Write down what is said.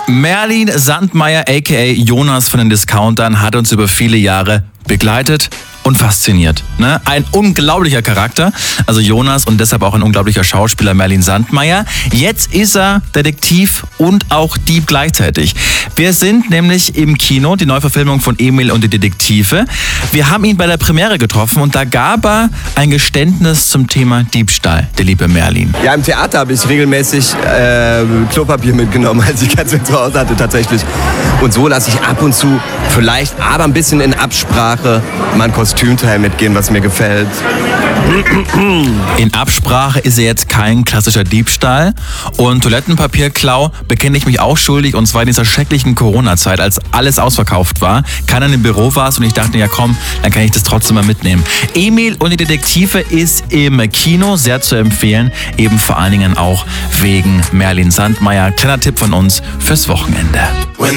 Merlin Sandmeier aka Jonas von den Discountern hat uns über viele Jahre begleitet und fasziniert. Ne? Ein unglaublicher Charakter, also Jonas, und deshalb auch ein unglaublicher Schauspieler, Merlin Sandmeier. Jetzt ist er Detektiv und auch Dieb gleichzeitig. Wir sind nämlich im Kino, die Neuverfilmung von Emil und die Detektive. Wir haben ihn bei der Premiere getroffen und da gab er ein Geständnis zum Thema Diebstahl, der liebe Merlin. Ja, im Theater habe ich regelmäßig Klopapier mitgenommen, als ich ganz zu Hause hatte tatsächlich. Und so lasse ich ab und zu vielleicht, aber ein bisschen in Absprache, mal ein Kostümteil mitgehen, was mir gefällt. In Absprache ist er jetzt kein klassischer Diebstahl. Und Toilettenpapierklau bekenne ich mich auch schuldig, und zwar in dieser schrecklichen Corona-Zeit, als alles ausverkauft war, keiner im Büro war und ich dachte, ja komm, dann kann ich das trotzdem mal mitnehmen. Emil und die Detektive ist im Kino sehr zu empfehlen, eben vor allen Dingen auch wegen Merlin Sandmeier. Kleiner Tipp von uns fürs Wochenende.